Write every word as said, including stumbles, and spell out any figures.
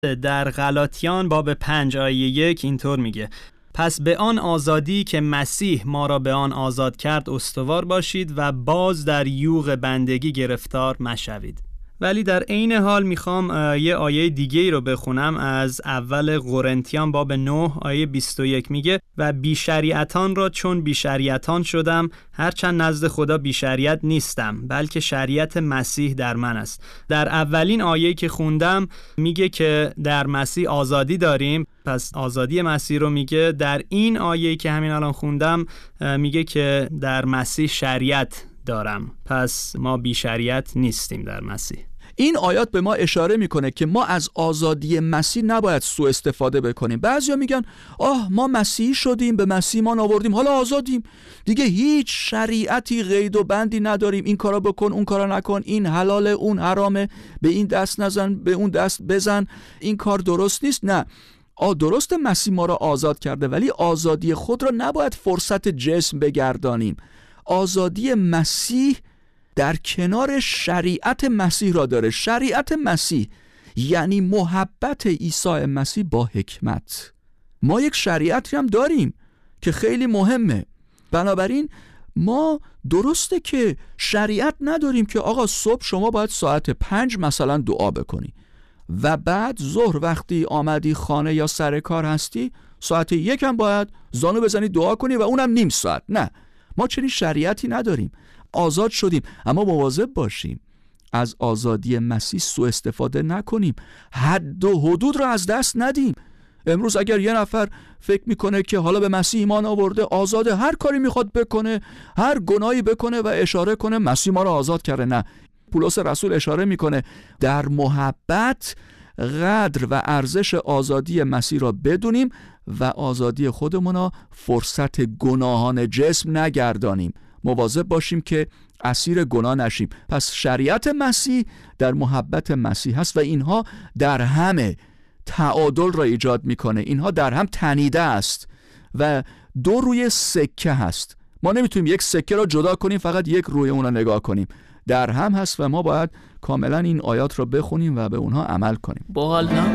در غلاطیان باب پنج آیه یک اینطور میگه: پس به آن آزادی که مسیح ما را به آن آزاد کرد استوار باشید و باز در یوغ بندگی گرفتار مشوید. ولی در عین حال میخوام یه آیه دیگه ای رو بخونم از اول قرنتیان باب نه آیه بیست و یک. میگه: و بی شریعتان را چون بی شریعتان شدم، هرچند نزد خدا بی شریعت نیستم، بلکه شریعت مسیح در من است. در اولین آیه که خوندم میگه که در مسیح آزادی داریم، پس آزادی مسیح رو میگه. در این آیه که همین الان خوندم میگه که در مسیح شریعت دارم، پس ما بی شریعت نیستیم در مسیح. این آیات به ما اشاره میکنه که ما از آزادی مسیح نباید سوء استفاده بکنیم. بعضیا میگن آه ما مسیحی شدیم، به مسیح ایمان آوردیم، حالا آزادیم دیگه، هیچ شریعتی قید و بندی نداریم، این کارا بکن اون کارا نکن، این حلاله اون حرامه، به این دست نزن به اون دست بزن، این کار درست نیست. نه، آ درست مسیح ما را آزاد کرده، ولی آزادی خود را نباید فرصت جسم بگردانیم. آزادی مسیح در کنار شریعت مسیح را داره. شریعت مسیح یعنی محبت عیسی مسیح با حکمت. ما یک شریعتی هم داریم که خیلی مهمه. بنابراین ما درسته که شریعت نداریم که آقا صبح شما باید ساعت پنج مثلا دعا بکنی و بعد ظهر وقتی آمدی خانه یا سر کار هستی ساعت یک هم باید زانو بزنی دعا کنی و اونم نیم ساعت. نه، ما چنین شریعتی نداریم. آزاد شدیم، اما مواظب باشیم از آزادی مسیح سوء استفاده نکنیم، حد و حدود را از دست ندیم. امروز اگر یه نفر فکر میکنه که حالا به مسیح ایمان آورده، آزاده، هر کاری میخواد بکنه، هر گناهی بکنه و اشاره کنه مسیح ما را آزاد کرده، نه. پولس رسول اشاره میکنه در محبت قدر و ارزش آزادی مسیح را بدونیم و آزادی خودمون را فرصت گناهان جسم نگردانیم. مواظب باشیم که اسیر گناه نشیم. پس شریعت مسیح در محبت مسیح هست و اینها در همه تعادل را ایجاد میکنه. اینها در هم تنیده است و دو روی سکه هست. ما نمیتونیم یک سکه را جدا کنیم فقط یک روی اون را نگاه کنیم، در هم هست و ما باید کاملا این آیات را بخونیم و به اونها عمل کنیم.